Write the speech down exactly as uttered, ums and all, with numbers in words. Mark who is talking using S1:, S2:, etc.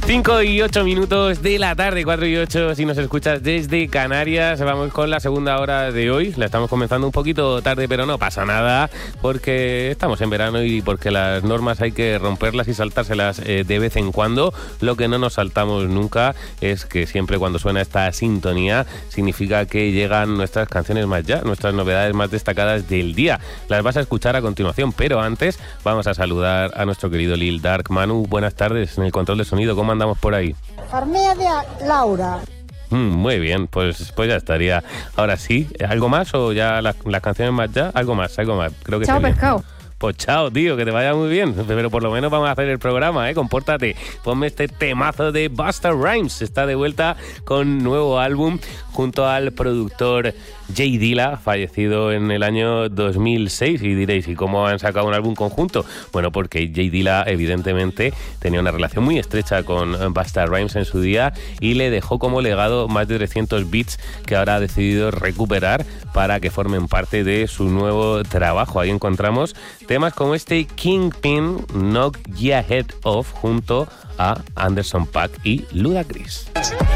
S1: cinco y ocho minutos de la tarde, cuatro y ocho si nos escuchas desde Canarias. Vamos con la segunda hora de hoy. La estamos comenzando un poquito tarde, pero no pasa nada porque estamos en verano y porque las normas hay que romperlas y saltárselas eh, de vez en cuando. Lo que no nos saltamos nunca es que siempre cuando suena esta sintonía significa que llegan nuestras canciones más ya, nuestras novedades más destacadas del día. Las vas a escuchar a continuación, pero antes vamos a saludar a nuestro querido Lil Dark. Manu, buenas tardes en el control de sonido. ¿Cómo andamos por ahí?
S2: Farmea de Laura.
S1: Mm, muy bien, pues pues ya estaría. Ahora sí, ¿algo más o ya las, las canciones más ya? Algo más, algo más. Creo que
S3: Chao, pescado.
S1: Pues chao, tío, que te vaya muy bien. Pero por lo menos vamos a hacer el programa, ¿eh? Compórtate. Ponme este temazo de Busta Rhymes. Está de vuelta con nuevo álbum junto al productor Jay Dilla, fallecido en el año dos mil seis. Y diréis, ¿y cómo han sacado un álbum conjunto? Bueno, porque Jay Dilla evidentemente tenía una relación muy estrecha con Busta Rhymes en su día y le dejó como legado más de trescientos beats que ahora ha decidido recuperar para que formen parte de su nuevo trabajo. Ahí encontramos temas como este Kingpin, Knock Ya Head Off junto a Anderson .Paak y Ludacris.